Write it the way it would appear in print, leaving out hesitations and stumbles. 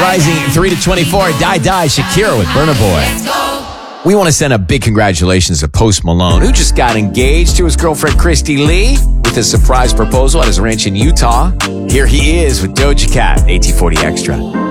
Rising 3 to 24. Die Shakira with Burna Boy. We want to send a big congratulations to Post Malone, who just got engaged to his girlfriend Christy Lee with a surprise proposal at his ranch in Utah. Here he is with Doja Cat, AT40 Extra.